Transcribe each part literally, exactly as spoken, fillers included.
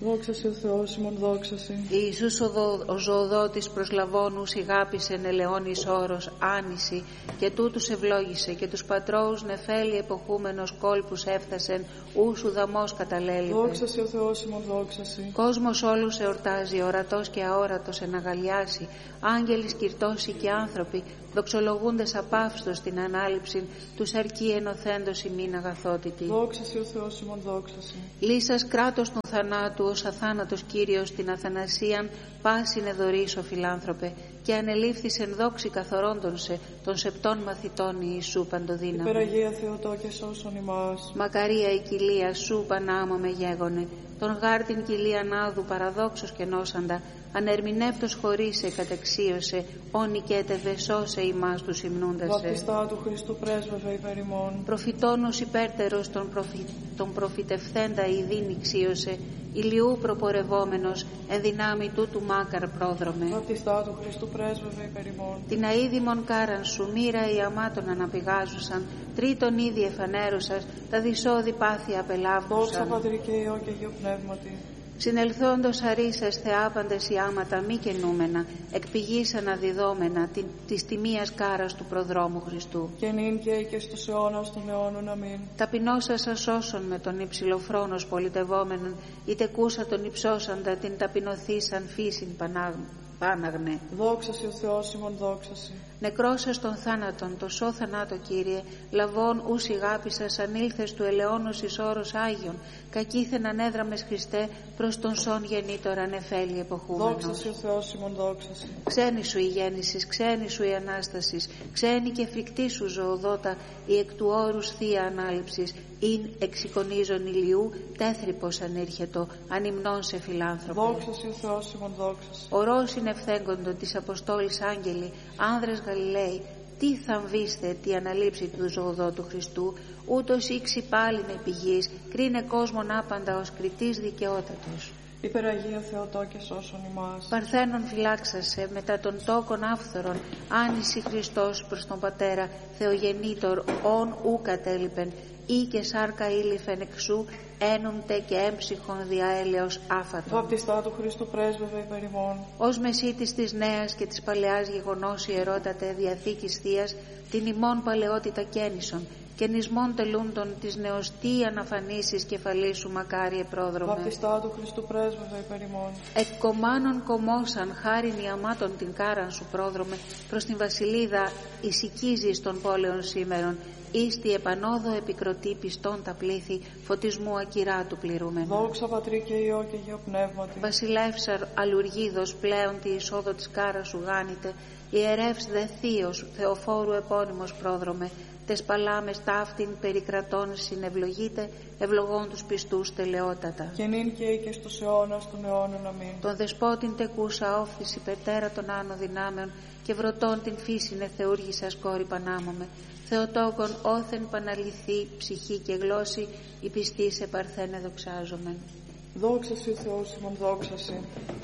Δόξα σε ο Θεός ημών, δόξα σε. Ιησούς ο, δο, ο ζωοδότης προσλαβώνους ηγάπησεν ελαιώνης όρος άνηση και τούτους ευλόγησε και τους πατρώους νεφέλη εποχούμενος κόλπους έφτασεν ούσου δαμός καταλέλειπε. Δόξα σε ο Θεός ημών, δόξα σε. Κόσμος όλους εορτάζει, ορατός και αόρατος εναγαλιάσει, άγγελοι σκυρτώσει και άνθρωποι, δοξολογούντες απαύστος την ανάληψη τους αρκεί ενωθέντος ημίν αγαθότητη. Δόξα σε ο Θεός ημών, δόξα σε. Λύσας κράτος του θανάτου ως αθάνατος Κύριος την αθανασίαν πάσιν εδωρήσω φιλάνθρωπε και ανελήφθης εν δόξη καθορώντων σε των σεπτών μαθητών Ιησού παντοδύναμη. Υπεραγία Θεοτόκε σώσον ημάς. Μακαρία η κοιλία σου Πανάμο με γέγονε, τον γάρτιν κοιλία νάδου παραδόξος και νόσαντα, ανερμηνεύτος χωρίσε κατεξίωσε, όνει και ετεβε σώσε ημάς τους υμνούντας σε. Βαπτιστά του Χριστού πρέσβευε υπέρ ημών. Προφητώνος υπέρτερος τον, προφη... τον προφητευθέντα ειδήν ηξίωσε, ηλιού προπορευόμενος, εν δυνάμει τούτου μάκαρ πρόδρομε. Βαπτιστά του Χριστού πρέσβευε υπέρ ημών. Την αίδημον κάραν σου μοίρα οι αμάτων αναπηγάζουσαν, τρίτον ήδη εφανέρωσας, τα δυσόδη πάθη απελάβουσαν. Δόξα Πατρί και Υιό και Αγίου Πνεύματι. Συνελθόντος αρίσας θεάπαντες οι άματα μη καινούμενα, εκ πηγής αναδιδόμενα, τη, της τιμίας κάρας του προδρόμου Χριστού. Και νυν και και στους αιώνας των αιώνων. Αμήν. Ταπεινώσα σας όσων με τον υψηλοφρόνος πολιτευόμενον, είτε κούσα τον υψώσαντα την ταπεινωθήσαν φύσιν πάναγνε. Δόξα σε ο Θεός ημών, δόξα σε. Νεκρώσας των θάνατων, το σώ θανάτο Κύριε, λαβών ους ηγάπησας ανήλθες του ελαιώνος εις όρος Άγιον, κακήθεν ανέδραμες Χριστέ, προς τον σών γεννήτορα νεφέλη εποχούμενος. Δόξα σε ο Θεός ημών, δόξα σε. Ξένη σου η γέννησης, ξένη σου η Ανάστασης, ξένη και φρικτή σου ζωοδότα, η εκ του όρους θεία ανάληψης, ειν εξεικονίζων ηλιού, τέθρυπος ανήρχετο, ανυμνών σε φιλάνθρωπο. Δόξα σε ο Θεός ημών, δόξα σε. Ορός συνευθέγκοντο της Αποστόλης Άγγελοι, άνδρες Γαλιλαίοι, τι θαμβήστε τη αναλήψη του ζωοδότου Χριστού, ούτως ήξι πάλιν επί γης, κρίνε κόσμον άπαντα ως κριτής δικαιότατος. Υπεραγία Θεοτόκε σώσον ημάς. Παρθένων φυλάξασε μετά των τόκων άφθορων, άνηση Χριστός προς τον Πατέρα, Θεογεννήτορ, ον ου κατέλειπεν, ή και σάρκα ήλυφεν εξού, ένουντε και έμψυχον διαέλεος άφατον. Βαπτιστά του Χριστού πρέσβευε υπέρ ημών. Ως μεσίτης της νέας και της παλαιάς γεγονός ιερότατε διαθήκης θείας, την ημών παλαιότητα καίνισον, και νησμών τελούντων της νεωστή αναφανίσεις κεφαλής σου μακάριε πρόδρομε. Βαπτιστά του Χριστού πρέσβευε υπέρ ημών. Εκ κομμάνων κομμώσαν χάριν η αμάτων την κάραν σου πρόδρομε, προς την βασιλίδα ησικίζεις των πόλεων σήμερον, ίστη επανόδο επικροτή πιστών τα πλήθη, φωτισμού ακυρά του πληρούμενου. Δόξα Πατρί και Υιό και Αγίου Πνεύματι. Βασιλεύσαρ αλουργίδος πλέον τη εισόδο της κάρας σου γάνητε, ιερεύς δε θείος Θεοφόρου επώνυμος πρόδρομε, τες παλάμες ταύτην περικρατών συνευλογείτε, ευλογών τους πιστούς τελεότατα. Και νυν και και στους αιώνας των αιώνων. Αμήν. Τον δεσπότην τεκούσα όφθης υπερτέρα των άνω δυνάμεων, και βρωτών την φύσινε θεούργησας κόρη πανάμομαι. Θεοτόκον όθεν παναλυθή ψυχή και γλώσση, η πιστή σε παρθένε δοξάζομεν. Δόξα σε ο Θεός ημών, δόξα σε.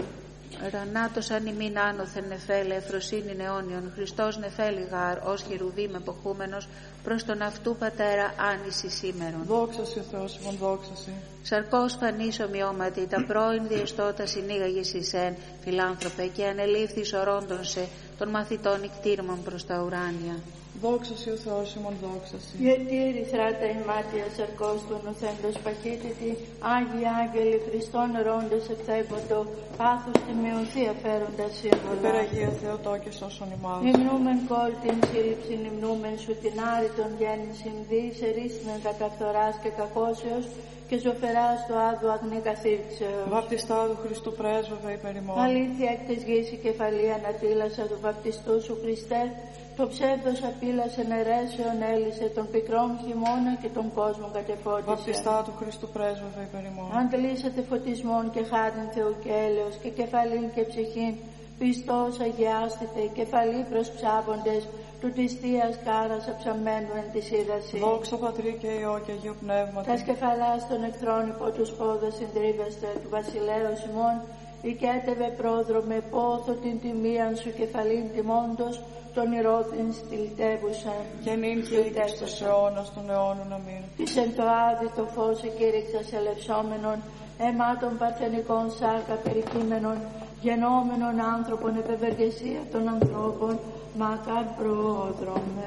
Ρανάτος αν ημίν άνωθεν νεφέλε, εφροσύνην αιώνιον, Χριστός νεφέλη γάρ, ως χερουβίμ εποχούμενος, προς τον αυτού πατέρα άνηση σήμερον. Δόξα σε ο Θεός ημών, δόξα σε. Σαρκός φανής ομοιώματι, τα πρώην διεστώτα συνήγαγες εις εν, φιλάνθρωπε, και ανελήφθης ορώντων σε, των μαθητών ικτήρμων προς τα ουράνια. Δόξα σε ο Θεός ημών, δόξα σε. Γιατί ερυθράτα ημάτια σαρκός του νοθέντος παχύτητη, Άγιοι Άγγελοι Χριστών ρόντες επτάιποτο, πάθους τιμιωθεία φέροντας σύμβολα. Υπεραγία Θεοτόκε σώσον ημάς. Υμνούμεν κόλ την σύλληψην, υμνούμεν σου την άρρητον γέννησιν δις, ερίστην κακαφθοράς και κακόσεως, και ζωφερά στο άδου αγνή καθήρξεως. Βαπτιστά του Χριστού πρέσβευε υπέρ ημών. Αλήθεια εκ της γης η κεφαλή ανατήλασα του βαπτιστού σου Χριστέ, το ψεύδος απείλασε νερέσεων, έλυσε τον πικρόν χειμώνα και τον κόσμο κατεφώτισε. Βαπτιστά του Χριστού πρέσβευε υπέρ ημών. Αντλήσατε φωτισμόν και χάριν Θεού και έλεος και κεφαλήν και ψυχήν, πιστός αγιάστητε, κεφαλή προς ψάβοντες, του της Θείας κάρας αψαμένου εν της είδαση. Δόξα Πατρί και Υιό και Αγίου Πνεύματι. Τα σκεφαλάς των εχθρών υπό τους πόδες συντρίβεστε του βασιλέως ημών, οικέτευε πρόδρομε πόθο την τιμίαν σου κεφαλήν τιμώντος, τον ηρώθην στυλτεύουσαν. Και νυν και και στους αιώνας των αιώνων. Αμήν. Της εν το άδει το φως εκήρυξας ελευσόμενον, αιμάτων παρθενικών σάρκα περικείμενων, γενόμενων άνθρωπων επευεργεσία των ανθρώπων, μακάρ πρόδρομε.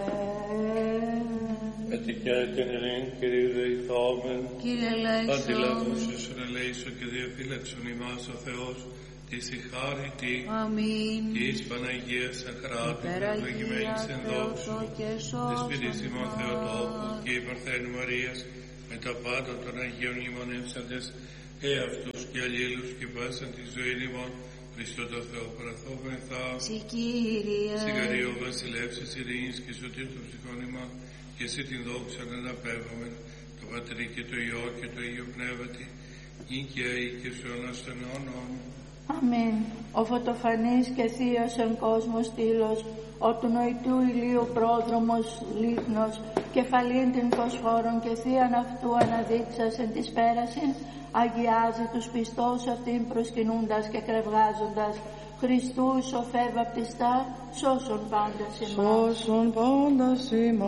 Ετικέ την ειρήν, Κυρίου δεηθόμεν, Κύριε ελέησον, αντιλαβούσεσον ελέησον και διαφύλαξον ημάς ο Θεός, της η χάρητη, αμήν. της Παναγίας Σαχράτου, ευλογημένης εν δόξου, της σπίτης ημών Θεοτόκου και η Παρθένου Μαρίας, με τα πάντα των Αγίων λιμονεύσαντες, εαυτούς και αλλήλους και πάσαν τη ζωή ημών, Χριστό το Θεό παραθόμεθα. Συ Κύριε, Συγχαρείο βασιλεύς της ειρήνης και σωτήρ των ψυχών ημών, και εσύ την δόξα να αναπέμπομεν, το Πατρί και το Υιό και το Υιό Πνεύματι, νικαίοι και στους αιώνας των αιώνων. Αμήν. Ο φωτοφανής και θείος εν κόσμο στήλος, ο του νοητού ηλίου πρόδρομος λίχνος, κεφαλήν την φωσφόρων και θείαν αυτού αναδείξας εν της πέρασιν, αγιάζει τους πιστούς αυτήν προσκυνούντας και κρευγάζοντας, Χριστού σοφέ βαπτιστά, σώσον πάντας ημάς. Σώσον πάντας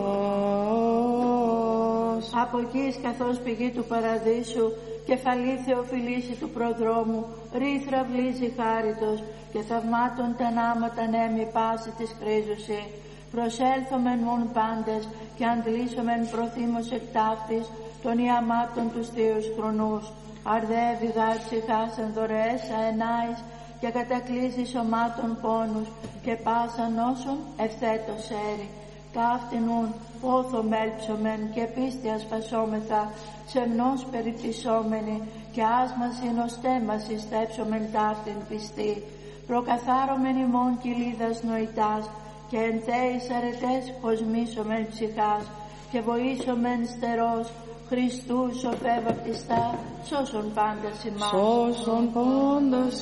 ημάς. Από γης καθώς πηγή του παραδείσου, κεφαλή θεοφιλήση του προδρόμου, ρήθρα βλύζει χάριτος και θαυμάτων τα νάματα νέμει πάση της χρίζωση. Προσέλθομεν μουν πάντες και αντλήσομεν προθύμως εκτάφτης των ιαμάτων τους θείους χρονούς. Αρδεύει γάρ ψυχάς εν δωρεές αενάης και κατακλείζει σωμάτων πόνους και πάσαν όσων ευθέτως έρη. Καύτηνουν πόθο μέλψομεν και πίστη ασπασόμεθα, σεμνός περιπτυσσόμενοι και άσμασιν ως τέμας ειστέψομεν ταύτην πιστή. Προκαθάρωμεν ημών κοιλίδας νοητάς και εν θέης αρετές κοσμήσομεν ψυχάς και βοήσομεν στερός, Χριστού σοφέ βαπτιστά, σώσον πάντας ημάς. Σώσον πάντας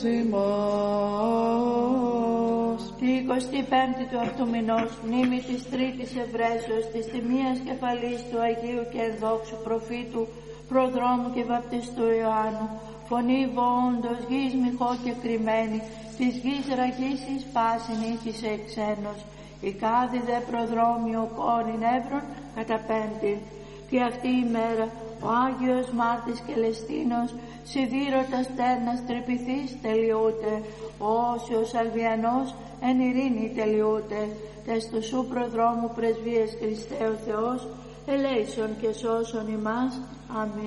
ημάς. Τη εικοστή πέμπτη του αυτού μηνός, μνήμη της τρίτης Ευρέσεως, της τιμίας κεφαλής του Αγίου και ενδόξου προφήτου, προδρόμου και βαπτιστού Ιωάννου, φωνή βόντος, γης μοιχό και κρυμμένη, της γης ραγίσης πάσιν ήθισε εξένος, η κάδη δε προδρόμιο κόρην εύρων κατά πέμπτην. Τι αυτή η μέρα ο Άγιος Μάρτης και Λεστίνος, σιδήρωτας τέρνας τρυπηθής τελειούται, ο Όσιος Αλβιανός εν ειρήνη τελειούται, τες του σου προδρόμου πρεσβείες Χριστέ ο Θεός, ελέησον και σώσον ημάς. Αμήν.